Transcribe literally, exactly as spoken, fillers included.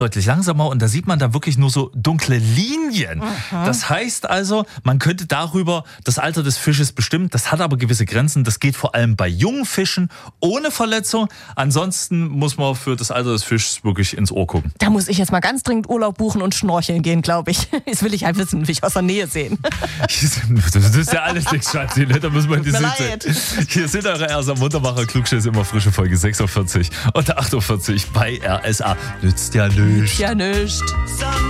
deutlich langsamer und da sieht man da wirklich nur so dunkle Linien. Mhm. Das heißt also, man könnte darüber das Alter des Fisches bestimmen. Das hat aber gewisse Grenzen. Das geht vor allem bei jungen Fischen ohne Verletzung. Ansonsten muss man für das Alter des Fischs wirklich ins Ohr gucken. Da muss ich jetzt mal ganz dringend Urlaub buchen und schnorcheln gehen, glaube ich. Das will ich halt wissen, will ich aus der Nähe sehen. Das ist ja alles nichts, Schatzi. Da muss man die Sitze. Hier sind eure R S A Muntermacher Klugschiss, immer frische Folge sechsundvierzig und achtundvierzig bei R S A. Nützt ja nichts. Ja, nicht.